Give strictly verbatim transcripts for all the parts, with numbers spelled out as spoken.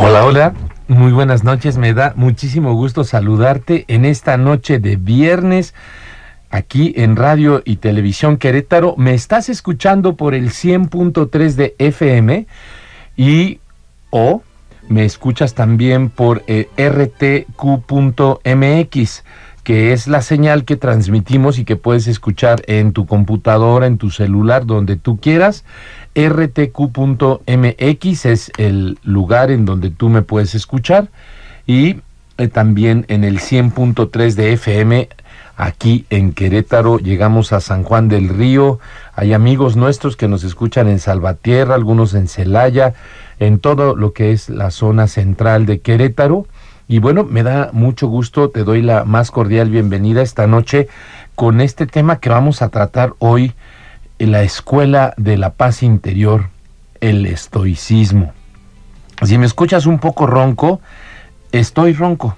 Hola, hola, muy buenas noches, me da muchísimo gusto saludarte en esta noche de viernes aquí en Radio y Televisión Querétaro. Me estás escuchando por el cien punto tres de F M y o me escuchas también por eh, R T Q punto M X, que es la señal que transmitimos y que puedes escuchar en tu computadora, en tu celular, donde tú quieras. R T Q punto M X es el lugar en donde tú me puedes escuchar, y eh, también en el cien punto tres de F M aquí en Querétaro. Llegamos a San Juan del Río. Hay amigos nuestros que nos escuchan en Salvatierra, algunos en Celaya, en todo lo que es la zona central de Querétaro. Y bueno, me da mucho gusto, te doy la más cordial bienvenida esta noche con este tema que vamos a tratar hoy, en la Escuela de la Paz Interior, el estoicismo. Si me escuchas un poco ronco, estoy ronco.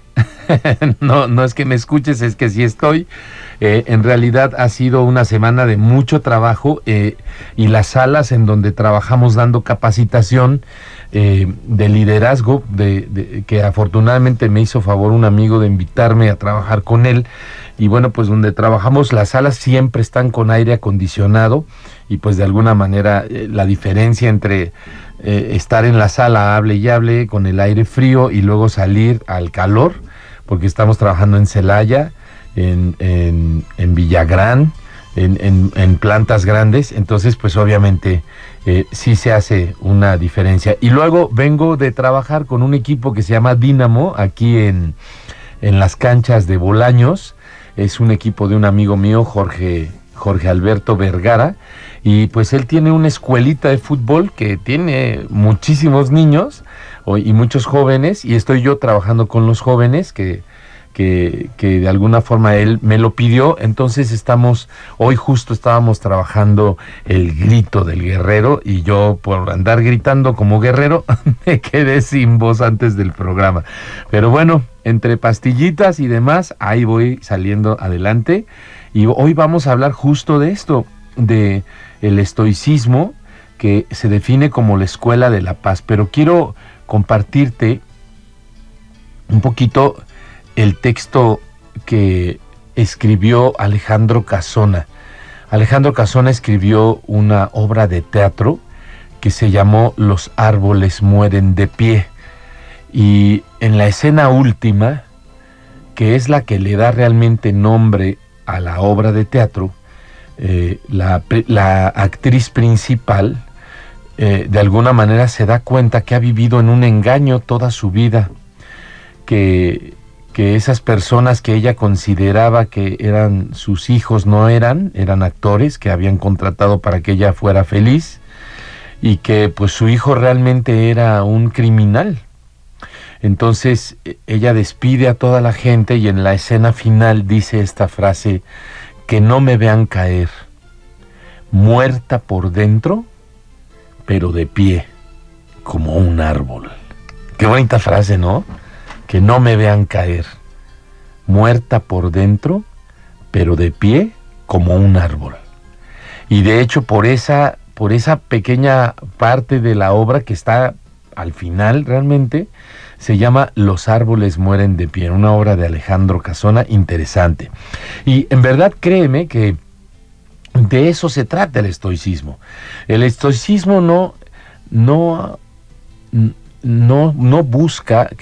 no, no es que me escuches, es que sí estoy. Eh, en realidad ha sido una semana de mucho trabajo, eh, y las salas en donde trabajamos dando capacitación eh, de liderazgo, de, de, que afortunadamente me hizo favor un amigo de invitarme a trabajar con él. Y bueno, pues donde trabajamos, las salas siempre están con aire acondicionado, y pues de alguna manera eh, la diferencia entre eh, estar en la sala, hable y hable, con el aire frío, y luego salir al calor, porque estamos trabajando en Celaya, en, en, en Villagrán, en, en, en plantas grandes, entonces pues obviamente eh, sí se hace una diferencia. Y luego vengo de trabajar con un equipo que se llama Dínamo, aquí en, en las canchas de Bolaños. Es un equipo de un amigo mío, Jorge, Jorge Alberto Vergara, y pues él tiene una escuelita de fútbol que tiene muchísimos niños y muchos jóvenes, y estoy yo trabajando con los jóvenes que, que, que de alguna forma él me lo pidió. Entonces estamos, hoy justo estábamos trabajando el grito del guerrero, y yo por andar gritando como guerrero me quedé sin voz antes del programa. Pero bueno, entre pastillitas y demás, ahí voy saliendo adelante. Y hoy vamos a hablar justo de esto, de el estoicismo, que se define como la escuela de la paz. Pero quiero compartirte un poquito el texto que escribió Alejandro Casona. Alejandro Casona escribió una obra de teatro que se llamó Los árboles mueren de pie. Y en la escena última, que es la que le da realmente nombre a la obra de teatro, eh, la, la actriz principal eh, de alguna manera se da cuenta que ha vivido en un engaño toda su vida, que, que esas personas que ella consideraba que eran sus hijos no eran, eran actores que habían contratado para que ella fuera feliz, y que pues su hijo realmente era un criminal. Entonces ella despide a toda la gente, y en la escena final dice esta frase: que no me vean caer, muerta por dentro, pero de pie, como un árbol. Qué bonita frase, ¿no? Que no me vean caer, muerta por dentro, pero de pie, como un árbol. Y de hecho, por esa, por esa pequeña parte de la obra que está al final realmente, se llama Los árboles mueren de pie, una obra de Alejandro Casona interesante. Y en verdad, créeme que de eso se trata el estoicismo. El estoicismo no, no, no, no busca